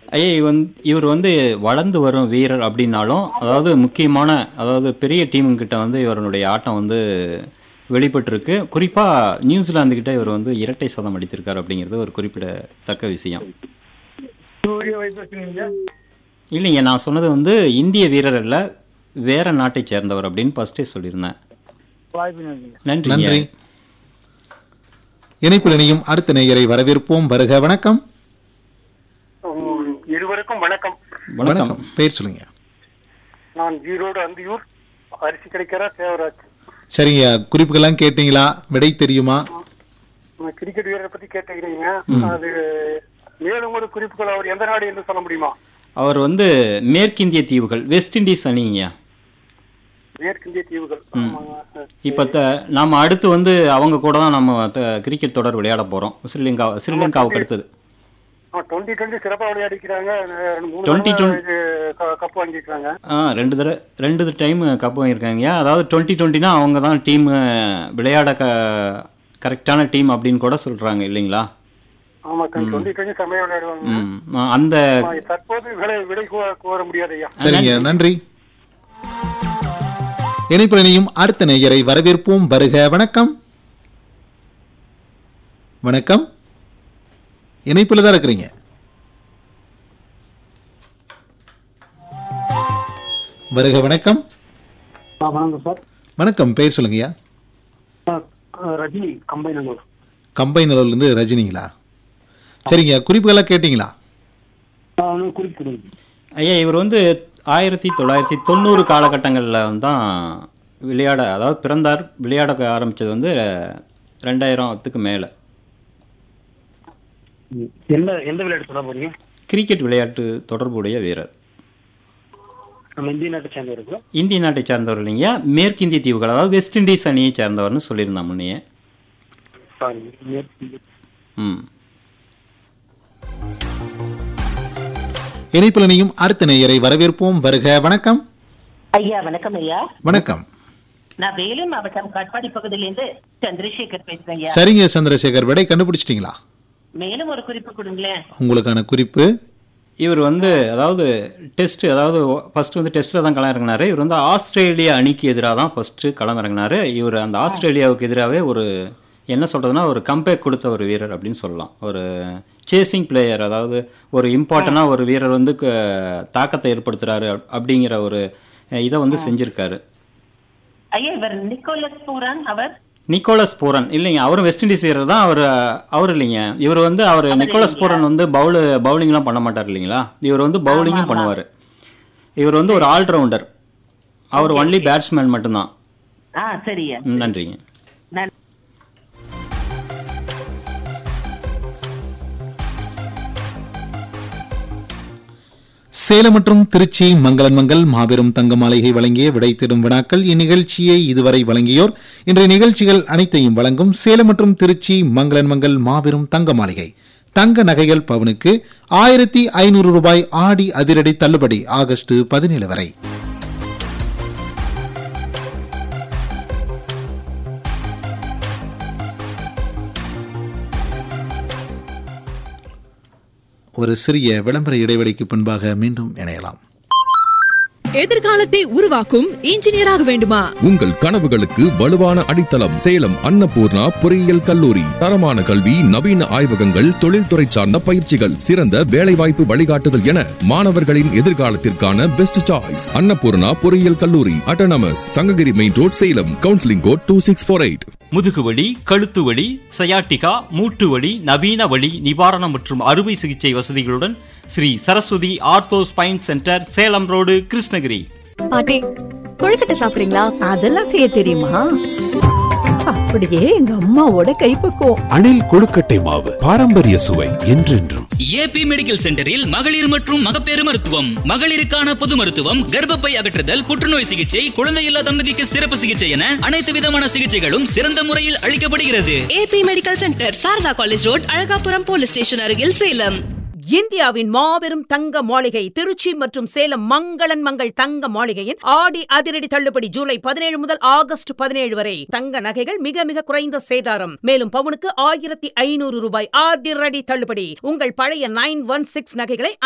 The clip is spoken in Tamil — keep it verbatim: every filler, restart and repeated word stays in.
ஐயா இவன் இவர் வந்து வளர்ந்து வரும் வீரர் அப்படின்னாலும், அதாவது முக்கியமான அதாவது பெரிய டீமுங்கிட்ட வந்து இவருடைய ஆட்டம் வந்து வெளிப்பட்டிருக்கு. குறிப்பாக நியூசிலாந்து கிட்ட இவர் வந்து இரட்டை சதம் அடிச்சிருக்காரு அப்படிங்கிறது ஒரு குறிப்பிடத்தக்க விஷயம். இல்லைங்க, நான் சொன்னது வந்து இந்திய வீரர் அல்ல, வேற நாட்டை சேர்ந்தவர் அப்படின்னு ஃபர்ஸ்டே சொல்லியிருந்தேன். நன்றி நன்றி. இணைப்பில் இணையும் அடுத்த நேயரை வரவேற்போம். வருக. வணக்கம். இருவருக்கும் வணக்கம். வணக்கம். பெயர் சொல்லுங்க. நான் ஈரோடு அந்தியூர் அரிசி கிடைக்கிற தேவராஜ். சரிங்க, குறிப்புகள்லாம் கேட்டீங்களா? விடை தெரியுமா? கிரிக்கெட் வீரரை பத்தி கேட்டீங்க. அது மேலும் ஒரு குறிப்புகள், அவர் எந்த நாடு என்று சொல்ல முடியுமா? அவர் வந்து மேற்கிந்திய தீவுகள், வெஸ்ட் இண்டீஸ் அணிங்க. மேற்கிந்திய தீவுகள். இப்போ நாம அடுத்து வந்து அவங்க கூட தான் நம்ம கிரிக்கெட் தொடர் விளையாட போறோம். ஸ்ரீலங்கா ஸ்ரீலங்காவுக்கு அடுத்தது. டுவெண்ட்டி டுவெண்ட்டி சிறப்பாக விளையாடிக்கிறாங்க. டுவெண்ட்டி டுவெண்ட்டி கப் வாங்கிக்கிறாங்க. ஆ ரெண்டு தடவை ரெண்டு டைம் கப் வாங்கியிருக்காங்க. அதாவது டுவெண்ட்டி டுவெண்ட்டினா அவங்க தான் டீம் விளையாட க கரெக்டான டீம் அப்படின்னு கூட சொல்றாங்க இல்லைங்களா? ஆமா, டுவெண்ட்டி டுவெண்ட்டி செம்மையா விளையாடுவாங்க. அந்த தற்போது விடை விடை கோர முடியாது ஐயா. சரிங்க, நன்றி. இணைப்பில் இணையும் அடுத்த நேயரை வரவேற்போம். வருக. வணக்கம். வணக்கம். இணைப்பில் தான் இருக்கிறீங்க. வருக. வணக்கம். வணக்கம் சார். வணக்கம். பெயர் சொல்லுங்கய்யா. ரஜினி, கம்பைநல்லூர். கம்பைநல்லூர்ல இருந்து ரஜினிங்களா? சரிங்க, குறிப்புகள்லாம் கேட்டீங்களா? குறிப்பு ஐயா, இவர் வந்து ஆயிரத்தி தொள்ளாயிரத்தி தொண்ணூறு காலகட்டங்களில் தான் விளையாட, அதாவது பிறந்தார், விளையாட ஆரம்பித்தது வந்து ரெண்டாயிரத்துக்கு மேலே. எந்த எந்த விளையாட்டு சொல்ல போறீங்க? கிரிக்கெட் விளையாட்டு தொடர்புடைய வீரர். நம்ம இந்திய நாட்டை சேர்ந்தவர். இந்திய நாட்டை சேர்ந்தவர் இல்லைங்க, மேற்கிந்திய தீவுகள், அதாவது வெஸ்ட் இண்டீஸ் அணியை சேர்ந்தவர்னு சொல்லியிருந்தான் முன்னையே. ம் இணைப்பில் இணையும் அடுத்த நேயரை வரவேற்போம். வருக. வணக்கம். ஐயா வணக்கம். ஐயா வணக்கம். நான் வேலூர் மாவட்டம் காட்பாடி பகுதியிலிருந்து சந்திரசேகர் பேசுறேன். சரிங்க சந்திரசேகர், விடை கண்டுபிடிச்சிட்டீங்களா? மேலும் ஒரு குறிப்பு கொடுங்களேன். உங்களுக்கான குறிப்பு, இவர் வந்து அதாவது டெஸ்ட், அதாவது ஃபர்ஸ்ட் வந்து டெஸ்ட்டில் தான் களம் இறங்கினாரு. இவர் வந்து ஆஸ்திரேலியா அணிக்கு எதிராக தான் ஃபர்ஸ்ட் களம் இறங்கினாரு. இவர் அந்த ஆஸ்திரேலியாவுக்கு எதிராகவே ஒரு என்ன சொல்றதுன்னா ஒரு கம்பேக் கொடுத்த ஒரு வீரர் அப்படின்னு சொல்லலாம். ஒரு சேசிங் பிளேயர், அதாவது ஒரு இம்பார்ட்டண்டாக ஒரு வீரர் வந்து தாக்கத்தை ஏற்படுத்துறாரு அப்படிங்கிற ஒரு இதை வந்து செஞ்சிருக்காரு. ஐயா இவர் நிக்கோலஸ் பூரன். அவர் நிக்கோலஸ் பூரன் இல்லைங்க, அவரும் வெஸ்ட் இண்டீஸ் வீரர் தான். அவர் அவர் இல்லைங்க, இவர் வந்து அவர் நிக்கோலஸ் பூரன் வந்து பவுலு பவுலிங்லாம் பண்ண மாட்டார் இல்லைங்களா? இவர் வந்து பவுலிங்கும் பண்ணுவார். இவர் வந்து ஒரு ஆல்ரவுண்டர். அவர் ஒன்லி பேட்ஸ்மேன் மட்டும்தான். ஆ சரியா, நன்றிங்க. சேலம் மற்றும் திருச்சி மங்களன் மங்கள் மாபெரும் தங்க மாளிகை வழங்கிய விடை தேடும் வினாக்கள். இந்நிகழ்ச்சியை இதுவரை வழங்கியோர் இன்றைய நிகழ்ச்சிகள் அனைத்தையும் வழங்கும் சேலம் மற்றும் திருச்சி மங்களன் மங்கள் மாபெரும் தங்க மாளிகை. தங்க நகைகள் பவுனுக்கு ஆயிரத்தி ஐநூறு ரூபாய் ஆடி அதிரடி தள்ளுபடி ஆகஸ்ட் பதினேழு வரை. ஒரு சிறிய விளம்பர இடைவெளிக்கு பின்பாக மீண்டும் இணையலாம். எதிர்காலத்தை உருவாக்கும் இன்ஜினியராக வேண்டுமா? உங்கள் கனவுகளுக்கு வலுவான அடித்தளம் சேலம் அன்னபூர்ணா பொறியியல் கல்லூரி. தரமான கல்வி, நவீன ஆய்வகங்கள், தொழில்துறை சார்ந்த பயிற்சிகள், சிறந்த வேலைவாய்ப்பு வழிகாட்டுதல் என மாணவர்களின் எதிர்காலத்திற்கான பெஸ்ட் சாய்ஸ் அன்னபூர்ணா பொறியியல் கல்லூரி. Autonomous, Sankagiri main road, Salem. Counselling code two six four eight. முதுகுவலி, கழுத்து வலி, சயாட்டிகா, மூட்டு வலி, நவீன வலி நிவாரணம் மற்றும் அறுவை சிகிச்சை வசதிகளுடன் Sri Saraswati ortho spine centre, Salem road, Krishnagiri. பாட்டி கொழுக்கட்டை சாப்பிடுறீங்களா? அதெல்லாம் செய்ய தெரியுமா? அப்படியே எங்க அம்மாவோட கைப்பக்குவம். அணில் கொழுக்கட்டை மாவு, பாரம்பரிய சுவை என்றென்றும். ஏபி மெடிக்கல் சென்டரில் மகளிர் மற்றும் மகப்பேறு மருத்துவம், மகளிருக்கான பொது மருத்துவம், கர்ப்பப்பை அகற்றுதல், புற்றுநோய் சிகிச்சை, குழந்தையில்லா தம்பதிக்கு சிறப்பு சிகிச்சை என அனைத்து விதமான சிகிச்சைகளும் சிறந்த முறையில் அளிக்கப்படுகிறது. AB medical centre, Saradha college road, Alagapuram police station அருகில், சேலம். இந்தியாவின் மாபெரும் தங்க மாளிகை திருச்சி மற்றும் சேலம் மங்களன் மங்கள் தங்க மாளிகையின் ஆடி அதிரடி தள்ளுபடி ஜூலை பதினேழு முதல் ஆகஸ்ட் பதினேழு வரை. தங்க நகைகள் மிக மிக குறைந்த சேதாரம். மேலும் பவுனுக்கு ஆயிரத்தி ஐநூறு ரூபாய் அதிரடி தள்ளுபடி. உங்கள் பழைய நைன் ஒன் சிக்ஸ் நகைகளை